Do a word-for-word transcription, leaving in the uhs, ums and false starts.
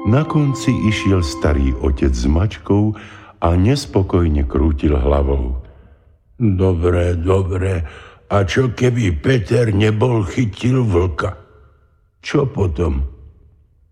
Na konci išiel starý otec s mačkou a nespokojne krútil hlavou. Dobre, dobre, a čo keby Peter nebol chytil vlka? Čo potom?